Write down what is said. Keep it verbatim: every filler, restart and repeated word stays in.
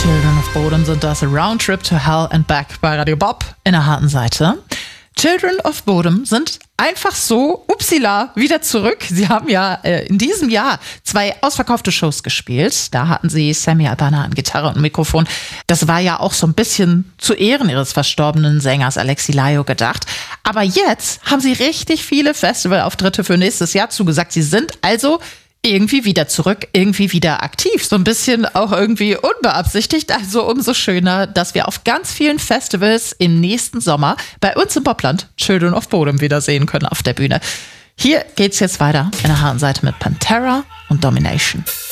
Children of Bodom sind das. Roundtrip to Hell and Back bei Radio Bob in der harten Seite. Children of Bodom sind einfach so, upsila, wieder zurück. Sie haben ja äh, in diesem Jahr zwei ausverkaufte Shows gespielt. Da hatten sie Sammy Albana an Gitarre und Mikrofon. Das war ja auch so ein bisschen zu Ehren ihres verstorbenen Sängers Alexi Laio gedacht. Aber jetzt haben sie richtig viele Festivalauftritte für nächstes Jahr zugesagt. Sie sind also irgendwie wieder zurück, irgendwie wieder aktiv. So ein bisschen auch irgendwie unbeabsichtigt. Also umso schöner, dass wir auf ganz vielen Festivals im nächsten Sommer bei uns im Popland Children of Bodom wiedersehen können auf der Bühne. Hier geht's jetzt weiter in der harten Seite mit Pantera und Domination.